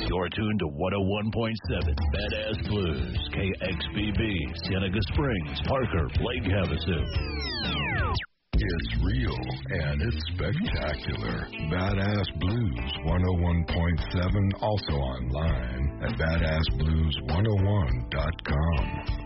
You're tuned to 101.7 Badass Blues, KXBB, Cienega Springs, Parker, Lake Havasu. It's real and it's spectacular. Badass Blues 101.7, also online at badassblues101.com.